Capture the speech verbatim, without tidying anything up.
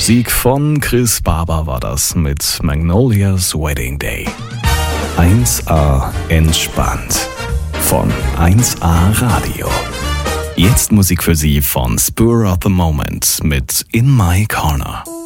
Musik von Chris Barber war das mit Magnolia's Wedding Day. eins A entspannt von eins A Radio. Jetzt Musik für Sie von Spur of the Moment mit In My Corner.